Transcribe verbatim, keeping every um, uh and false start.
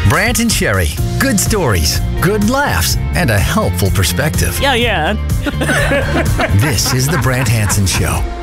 Brant and Sherry. Good stories, good laughs, and a helpful perspective. Yeah, yeah. This is The Brant Hanson Show.